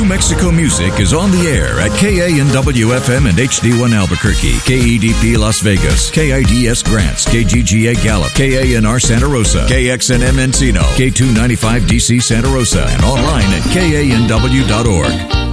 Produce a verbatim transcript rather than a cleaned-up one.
New Mexico music is on the air at K A N W F M and H D one Albuquerque, K E D P Las Vegas, K I D S Grants, K G G A Gallup, K A N R Santa Rosa, K X N M Encino, K two ninety-five D C Santa Rosa, and online at K A N W dot org.